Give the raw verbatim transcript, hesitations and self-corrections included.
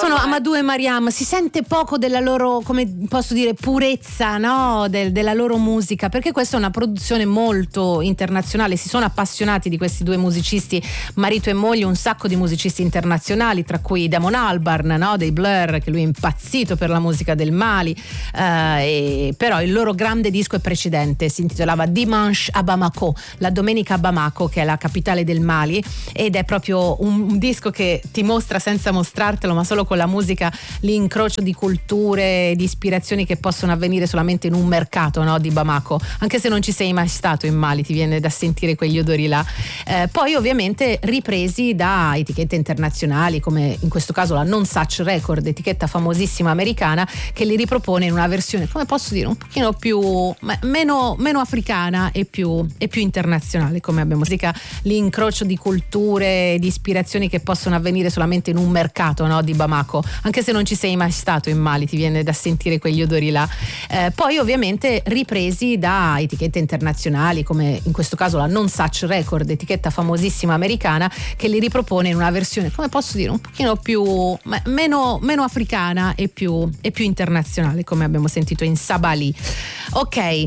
sono Amadou e Mariam, si sente poco della loro, come posso dire, purezza, no? Del, della loro musica, perché questa è una produzione molto internazionale. Si sono appassionati di questi due musicisti, marito e moglie, un sacco di musicisti internazionali, tra cui Damon Albarn, no? Dei Blur, che lui è impazzito per la musica del Mali, eh, e, però il loro grande disco è precedente, si intitolava Dimanche à Bamako, la domenica a Bamako, che è la capitale del Mali, ed è proprio un, un disco che ti mostra senza mostrartelo, ma solo con la musica, l'incrocio di culture, di ispirazioni che possono avvenire solamente in un mercato, no, di Bamako. Anche se non ci sei mai stato in Mali, ti viene da sentire quegli odori là. Eh, poi ovviamente ripresi da etichette internazionali, come in questo caso la Non Such Record, etichetta famosissima americana, che li ripropone in una versione, come posso dire, un pochino più meno, meno africana e più, e più internazionale, come abbiamo musica, l'incrocio di culture, di ispirazioni che possono avvenire solamente in un mercato, no, di Bamako. Anche se non ci sei mai stato in Mali, ti viene da sentire quegli odori là. Eh, poi ovviamente ripresi da etichette internazionali, come in questo caso la Non Such Record, etichetta famosissima americana, che li ripropone in una versione, come posso dire, un pochino più meno, meno africana e più, e più internazionale, come abbiamo sentito in Sabali. Ok,